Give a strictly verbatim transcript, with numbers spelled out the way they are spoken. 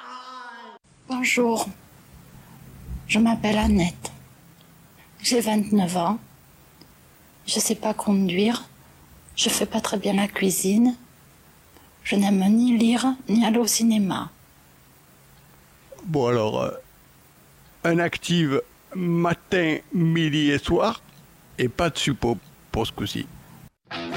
Bonjour, je m'appelle Annette. J'ai vingt-neuf ans. Je sais pas conduire. Je fais pas très bien la cuisine. Je n'aime ni lire, ni aller au cinéma. Bon alors, euh, un active matin, midi et soir, et pas de suppo pour ce coup-ci.